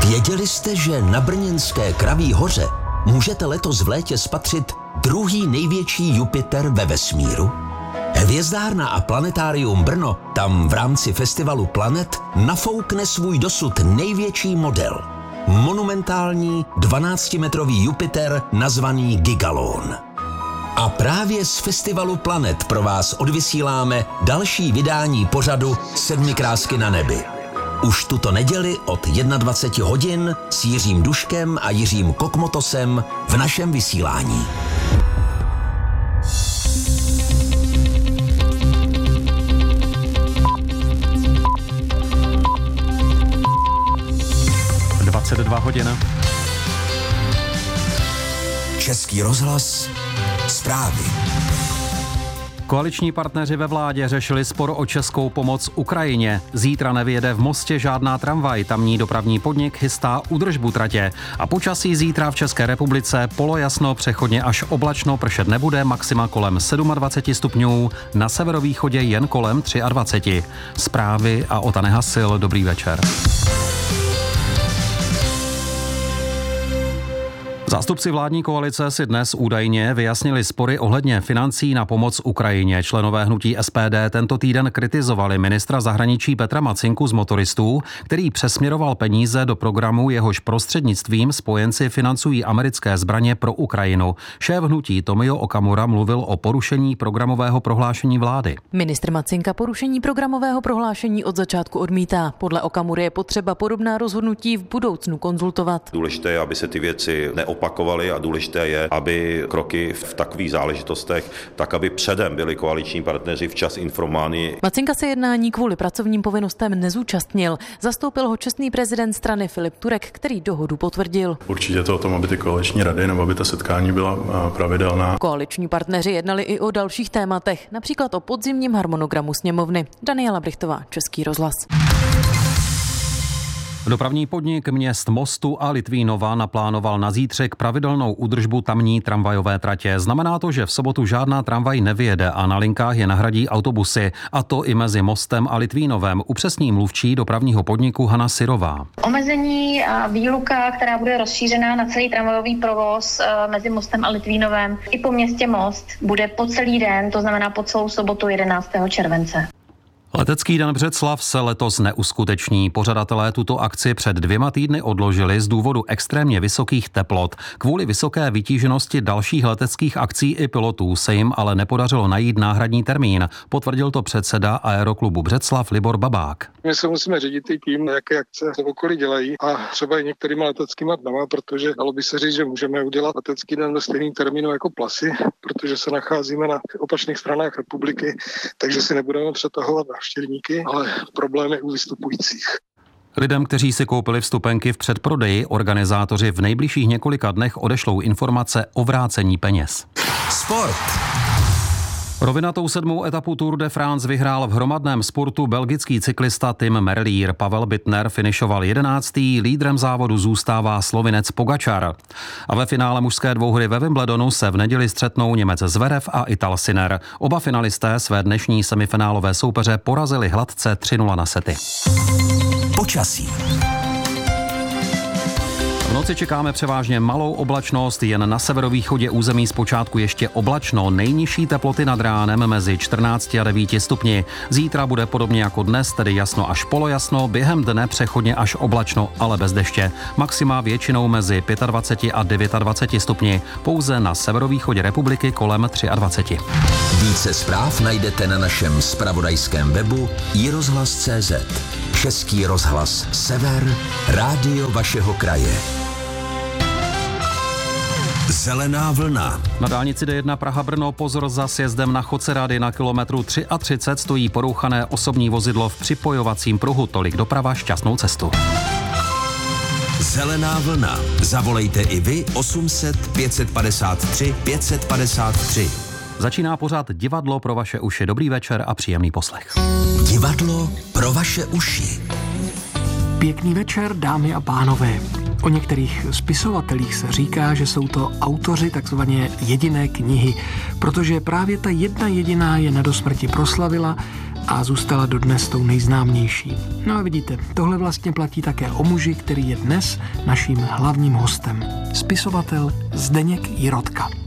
Věděli jste, že na brněnské Kraví hoře můžete letos v létě spatřit druhý největší Jupiter ve vesmíru? Hvězdárna a planetárium Brno tam v rámci festivalu Planet nafoukne svůj dosud největší model. Monumentální 12-metrový Jupiter nazvaný Gigalon. A právě z festivalu Planet pro vás odvysíláme další vydání pořadu Sedmi krásky na nebi. Už tuto neděli od 21 hodin s Jiřím Duškem a Jiřím Kokmotosem v našem vysílání. hodin. Český rozhlas, zprávy. Koaliční partneři ve vládě řešili spor o českou pomoc Ukrajině. Zítra nevyjede v Mostě žádná tramvaj, tamní dopravní podnik chystá údržbu tratě. A počasí zítra v České republice polojasno, přechodně až oblačno, pršet nebude, maxima kolem 27 stupňů, na severovýchodě jen kolem 23. Zprávy a Ota Nehasil, dobrý večer. Zástupci vládní koalice si dnes údajně vyjasnili spory ohledně financí na pomoc Ukrajině. Členové hnutí SPD tento týden kritizovali ministra zahraničí Petra Macinku z Motoristů, který přesměroval peníze do programu, jehož prostřednictvím spojenci financují americké zbraně pro Ukrajinu. Šéf hnutí Tomio Okamura mluvil o porušení programového prohlášení vlády. Ministr Macinka porušení programového prohlášení od začátku odmítá. Podle Okamury je potřeba podobná rozhodnutí v budoucnu konzultovat. Důležité je, aby se ty věci opakovali a důležité je, aby kroky v takových záležitostech, tak aby předem byli koaliční partneři včas informováni. Macinka se jednání kvůli pracovním povinnostem nezúčastnil. Zastoupil ho čestný prezident strany Filip Turek, který dohodu potvrdil. Určitě to o tom, aby ty koaliční rady nebo aby ta setkání byla pravidelná. Koaliční partneři jednali i o dalších tématech, například o podzimním harmonogramu sněmovny. Daniela Brichtová, Český rozhlas. Dopravní podnik měst Mostu a Litvínova naplánoval na zítřek pravidelnou údržbu tamní tramvajové tratě. Znamená to, že v sobotu žádná tramvaj nevyjede a na linkách je nahradí autobusy. A to i mezi Mostem a Litvínovem, upřesní mluvčí dopravního podniku Hana Syrová. Omezení a výluka, která bude rozšířená na celý tramvajový provoz mezi Mostem a Litvínovem i po městě Most, bude po celý den, to znamená po celou sobotu 11. července. Letecký den Břeclav se letos neuskuteční. Pořadatelé tuto akci před 2 týdny odložili z důvodu extrémně vysokých teplot. Kvůli vysoké vytíženosti dalších leteckých akcí i pilotů se jim ale nepodařilo najít náhradní termín. Potvrdil to předseda Aeroklubu Břeclav Libor Babák. My se musíme řídit i tím, jaké akce v okolí dělají a třeba i některýma leteckýma dnama, protože dalo by se říct, že můžeme udělat letecký den ve stejným termínu jako Plasy, protože se nacházíme na opačných stranách republiky, takže si nebudeme přetahovat návštěvníky, ale problém je u vystupujících. Lidem, kteří si koupili vstupenky v předprodeji, organizátoři v nejbližších několika dnech odešlou informace o vrácení peněz. Sport. Rovinatou 7. etapu Tour de France vyhrál v hromadném sportu belgický cyklista Tim Merlier. Pavel Bittner finišoval 11. Lídrem závodu zůstává Slovinec Pogačar. A ve finále mužské dvouhry ve Wimbledonu se v neděli střetnou Němec Zverev a Ital Sinner. Oba finalisté své dnešní semifinálové soupeře porazili hladce 3-0 na sety. Počasí. V noci čekáme převážně malou oblačnost, jen na severovýchodě území zpočátku ještě oblačno, nejnižší teploty nad ránem mezi 14 a 9 stupni. Zítra bude podobně jako dnes, tedy jasno až polojasno, během dne přechodně až oblačno, ale bez deště. Maxima většinou mezi 25 a 29 stupni, pouze na severovýchodě republiky kolem 23. Více zpráv najdete na našem zpravodajském webu iRozhlas.cz. Český rozhlas Sever, rádio vašeho kraje. Zelená vlna. Na dálnici D1 Praha-Brno pozor za sjezdem na Chocerády na kilometru 33 stojí porouchané osobní vozidlo v připojovacím pruhu. Tolik doprava, šťastnou cestu. Zelená vlna. Zavolejte i vy 800 553 553. Začíná pořad Divadlo pro vaše uši. Dobrý večer a příjemný poslech. Divadlo pro vaše uši. Pěkný večer, dámy a pánové. O některých spisovatelích se říká, že jsou to autoři takzvaně jediné knihy, protože právě ta jedna jediná je na dosmrti proslavila a zůstala dodnes tou nejznámější. No a vidíte, tohle vlastně platí také o muži, který je dnes naším hlavním hostem. Spisovatel Zdeněk Jirotka.